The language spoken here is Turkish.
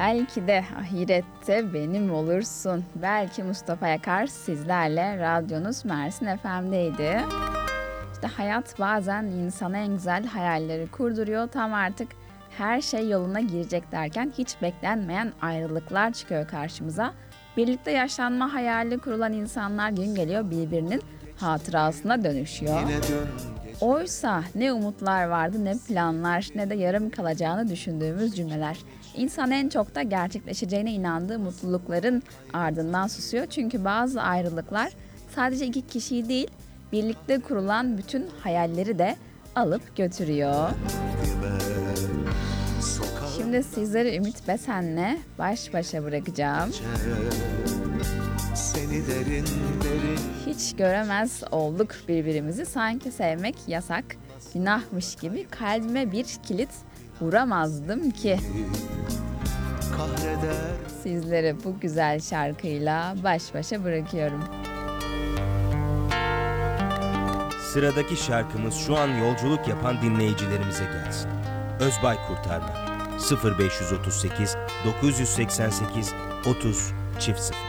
Belki de ahirette benim olursun. Belki Mustafa Yakar sizlerle radyonuz Mersin FM'deydi. İşte hayat bazen insana en güzel hayalleri kurduruyor. Tam artık her şey yoluna girecek derken hiç beklenmeyen ayrılıklar çıkıyor karşımıza. Birlikte yaşlanma hayali kurulan insanlar gün geliyor birbirinin hatırasına dönüşüyor. Oysa ne umutlar vardı, ne planlar, ne de yarım kalacağını düşündüğümüz cümleler. İnsan en çok da gerçekleşeceğine inandığı mutlulukların ardından susuyor. Çünkü bazı ayrılıklar sadece iki kişiyi değil, birlikte kurulan bütün hayalleri de alıp götürüyor. Şimdi sizleri Ümit Besen'le baş başa bırakacağım. Hiç göremez olduk birbirimizi, sanki sevmek yasak, günahmış gibi kalbime bir kilit vuramazdım ki. Sizleri bu güzel şarkıyla baş başa bırakıyorum. Sıradaki şarkımız şu an yolculuk yapan dinleyicilerimize gelsin. Özbay Kurtarma 0538 988 30 0